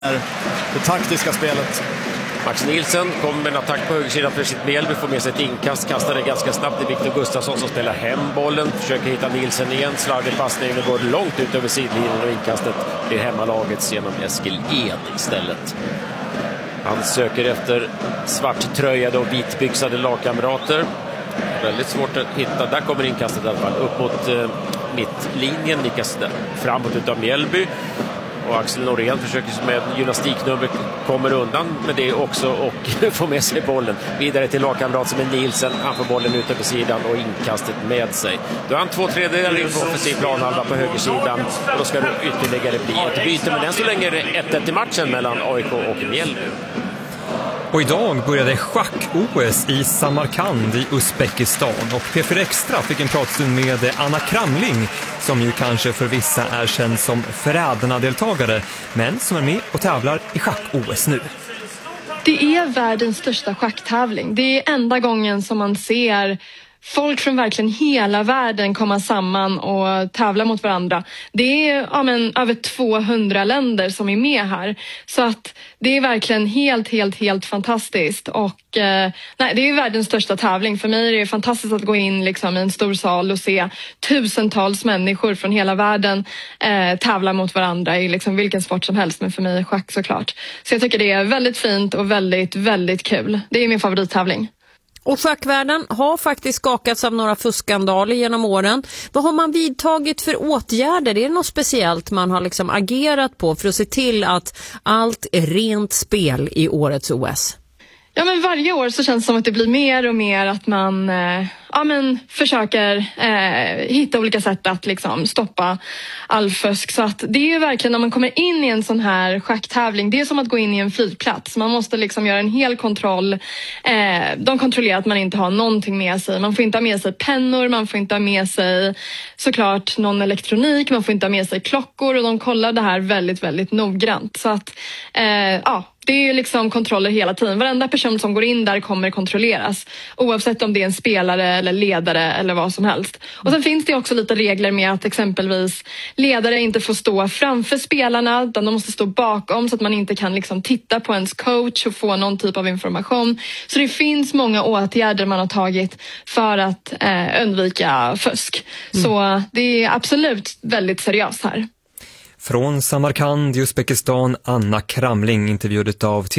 Det taktiska spelet. Max Nielsen kommer med en attack på högersidan för sitt Mjällby, får med sig ett inkast, kastar det ganska snabbt till Viktor Gustafsson som spelar hem bollen, försöker hitta Nielsen igen, slarvig passning och går långt ut över sidlinjen och inkastet blir hemmalagets genom Eskil Ed istället. Han söker efter svarttröjade och vitbyxade lagkamrater. Väldigt svårt att hitta. Där kommer inkastet i alla fall upp mot mittlinjen, nikas framåt utav Mjällby. Och Axel Norén försöker med gymnastiknummer, kommer undan med det också och får med sig bollen. Vidare till lagkamrat som är Nielsen. Han får bollen ut över sidan och inkastet med sig. Då har han 2/3 in på offensiv planhalva på högersidan. Och då ska det ytterligare bli ett byte. Men än så länge är det 1-1 i matchen mellan AIK och Mjällby. Och idag började schack-OS i Samarkand i Uzbekistan och P4 Extra fick en pratstund med Anna Kramling som ju kanske för vissa är känd som Fräderna-deltagare men som är med och tävlar i schack-OS nu. Det är världens största schacktävling. Det är enda gången som man ser folk från verkligen hela världen komma samman och tävla mot varandra. Det är över 200 länder som är med här. Så att det är verkligen helt fantastiskt. Och det är världens största tävling. För mig är det fantastiskt att gå in liksom, i en stor sal och se tusentals människor från hela världen tävla mot varandra i liksom vilken sport som helst. Men för mig är schack såklart. Så jag tycker det är väldigt fint och väldigt kul. Det är min favorittävling. Och schackvärlden har faktiskt skakats av några fuskskandaler genom åren. Vad har man vidtagit för åtgärder? Är det något speciellt man har liksom agerat på för att se till att allt är rent spel i årets OS? Ja, men varje år så känns det som att det blir mer och mer att man försöker hitta olika sätt att liksom stoppa all fusk. Så att det är ju verkligen när man kommer in i en sån här schacktävling, det är som att gå in i en flygplats. Man måste liksom göra en hel kontroll. De kontrollerar att man inte har någonting med sig. Man får inte ha med sig pennor, man får inte ha med sig såklart någon elektronik, man får inte ha med sig klockor och de kollar det här väldigt noggrant. Så att det är ju liksom kontroller hela tiden. Varenda person som går in där kommer kontrolleras. Oavsett om det är en spelare eller ledare eller vad som helst. Och sen finns det också lite regler med att exempelvis ledare inte får stå framför spelarna. Utan de måste stå bakom så att man inte kan liksom titta på ens coach och få någon typ av information. Så det finns många åtgärder man har tagit för att undvika fusk. Så det är absolut väldigt seriöst här. Från Samarkand i Uzbekistan, Anna Kramling, intervjuad av